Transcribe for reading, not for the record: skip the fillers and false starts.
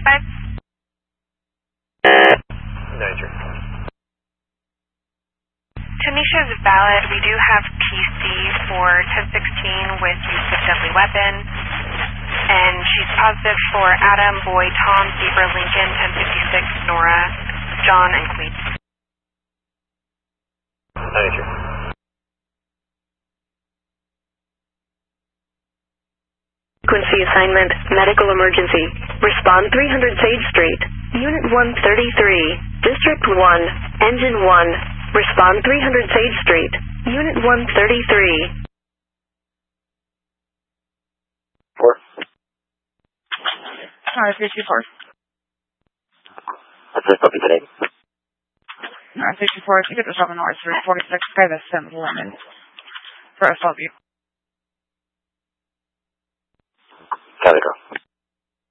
285? Niger. Tanisha's valid. We do have PC for 1016 with use of deadly weapon. And she's positive for Adam, Boy, Tom, Zebra, Lincoln, 1056, Nora, John, and Queen. Niger. Frequency assignment, medical emergency. Respond 300 Sage Street. Unit 133, District 1, Engine 1. Respond 300 Sage Street. Unit 133. 4. Alright, 324. What's this looking today? Alright, 324. Ticket to 7 North, 46, pay the 7th limit. For SLB. Calico.